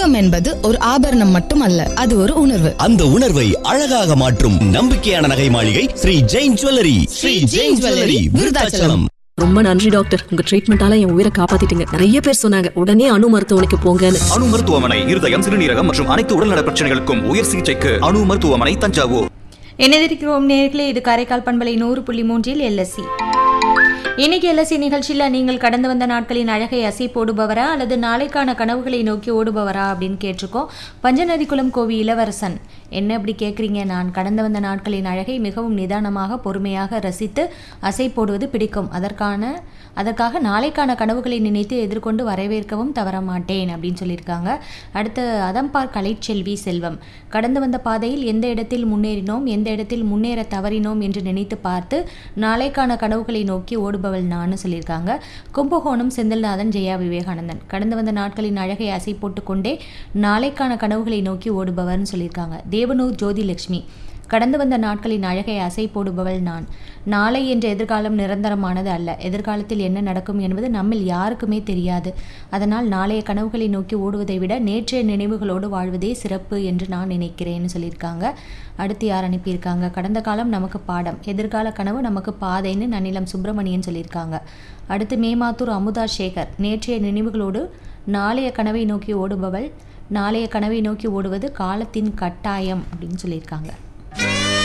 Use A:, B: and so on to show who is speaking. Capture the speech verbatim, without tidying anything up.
A: தங்கம் என்பது ஒரு ஆபரணம் மட்டுமல்ல, அது ஒரு உணர்வு.
B: அந்த உணர்வை அழகாக மாற்றும் நம்பிக்கையான நகை மாளிகை ஸ்ரீ ஜெயின் ஜுவல்லரி. ஸ்ரீ ஜெயின் ஜுவல்லரி, விருதாச்சலம்.
C: ரொம்ப நன்றி டாக்டர், உங்க ட்ரீட்மெண்டால என் உயிரை காப்பாத்திட்டீங்க. நிறைய பேர் சொன்னாங்க உடனே அணு மருத்துவமனைக்கு போங்கன்னு.
D: அணு மருத்துவமனை இருதயம், சிறுநீரகம் மற்றும் அனைத்து உடல்நல பிரச்சனைகளுக்கும் உயர் சிகிச்சைக்கு அணு மருத்துவமனை, தஞ்சாவூர்.
E: இணைந்திருக்கிறோம் நேர்களே, இது காரைக்கால் பண்பலை நூறு புள்ளி மூன்றில் எல்எஸ்சி. இன்னைக்கு எல்எஸ்சி நிகழ்ச்சியில் நீங்கள் கடந்து வந்த நாட்களின் அழகை அசை போடுபவரா அல்லது நாளைக்கான கனவுகளை நோக்கி ஓடுபவரா அப்படின்னு கேட்டிருக்கோம். பஞ்சநதிக்குளம் கோவி இளவரசன், என்ன அப்படி கேட்குறீங்க? நான் கடந்து வந்த நாட்களின் அழகை மிகவும் நிதானமாக பொறுமையாக ரசித்து அசை போடுவது பிடிக்கும். அதற்கான அதற்காக நாளைக்கான கனவுகளை நினைத்து எதிர்கொண்டு வரவேற்கவும் தவற மாட்டேன் அப்படின்னு சொல்லியிருக்காங்க. அடுத்து அதம்பார் கலைச்செல்வி செல்வம், கடந்து வந்த பாதையில் எந்த இடத்தில் முன்னேறினோம், எந்த இடத்தில் முன்னேற தவறினோம் என்று நினைத்து பார்த்து நாளைக்கான கனவுகளை நோக்கி ஓடுபவள் நான் சொல்லியிருக்காங்க. கும்பகோணம் செந்தில்நாதன் ஜெயா விவேகானந்தன், கடந்து வந்த நாட்களின் அழகை அசை போட்டுக்கொண்டே நாளைக்கான கனவுகளை நோக்கி ஓடுபவர்னு சொல்லியிருக்காங்க. தேவனூர் ஜோதிலட்சுமி, கடந்து வந்த நாட்களின் அழகை அசை போடுபவள் நான். நாளை என்ற எதிர்காலம் நிரந்தரமானது அல்ல. எதிர்காலத்தில் என்ன நடக்கும் என்பது நம்மில் யாருக்குமே தெரியாது. அதனால் நாளைய கனவுகளை நோக்கி ஓடுவதை விட நேற்றைய நினைவுகளோடு வாழ்வதே சிறப்பு என்று நான் நினைக்கிறேன்னு சொல்லியிருக்காங்க. அடுத்து யார் அனுப்பியிருக்காங்க? கடந்த காலம் நமக்கு பாடம், எதிர்கால கனவு நமக்கு பாதைன்னு நன்னிலம் சுப்பிரமணியன் சொல்லியிருக்காங்க. அடுத்து மேமாத்தூர் அமுதா சேகர், நேற்றைய நினைவுகளோடு நாளைய கனவை நோக்கி ஓடுபவள், நாளைய கனவை நோக்கி ஓடுவது காலத்தின் கட்டாயம் அப்படின்னு சொல்லியிருக்காங்க.